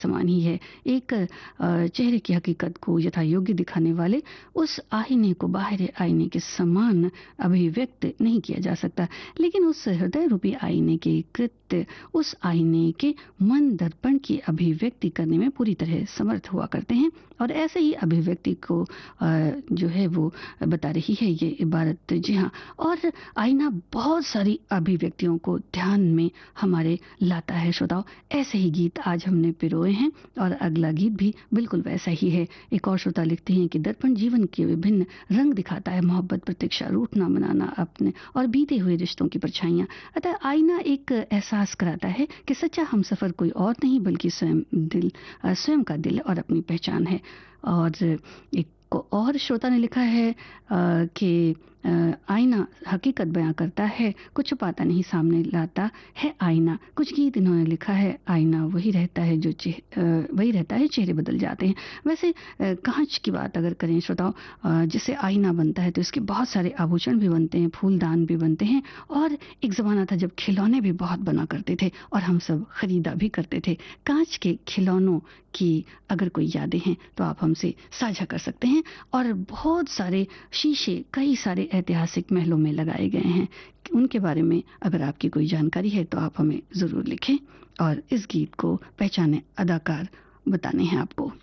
समान ही है। एक चेहरे की हकीकत को यथा योग्य दिखाने वाले उस आईने को बाहरी आईने के समान अभिव्यक्त नहीं किया जा सकता, लेकिन उस हृदय रूपी आईने के कृत्य उस आईने के मन दर्पण की अभिव्यक्ति करने में पूरी तरह समर्थ हुआ करते हैं। और ऐसे ही अभिव्यक्ति को जो है वो बता रही है ये इबारत। जी हाँ, और आईना बहुत सारी अभिव्यक्तियों को ध्यान में हमारे लाता है श्रोताओ। ऐसे ही गीत आज हमने पिरोए हैं और अगला गीत भी बिल्कुल वैसा ही है। एक और श्रोता लिखते हैं कि दर्पण जीवन के विभिन्न रंग दिखाता है, मोहब्बत, प्रतीक्षा, रूठना मनाना, अपने और बीते हुए रिश्तों की परछाइयां। अतः आईना एक एहसास कराता है कि सच्चा हमसफर कोई और नहीं बल्कि स्वयं का दिल और अपनी पहचान है। और एक और श्रोता ने लिखा है कि आईना हकीकत बयां करता है, कुछ छुपाता नहीं, सामने लाता है आईना। कुछ गीत इन्होंने लिखा है, आईना वही रहता है वही रहता है, चेहरे बदल जाते हैं। वैसे कांच की बात अगर करें श्रोताओं, जिससे आईना बनता है तो इसके बहुत सारे आभूषण भी बनते हैं, फूलदान भी बनते हैं। और एक ज़माना था जब खिलौने भी बहुत बना करते थे और हम सब खरीदा भी करते थे। कांच के खिलौनों की अगर कोई यादें हैं तो आप हमसे साझा कर सकते हैं। और बहुत सारे शीशे कई सारे ऐतिहासिक महलों में लगाए गए हैं, उनके बारे में अगर आपकी कोई जानकारी है तो आप हमें ज़रूर लिखें। और इस गीत को पहचाने अदाकार बताने हैं आपको।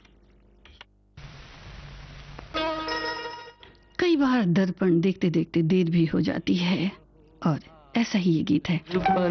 कई बार दर्पण देखते देखते देर भी हो जाती है और ऐसा ही ये गीत है।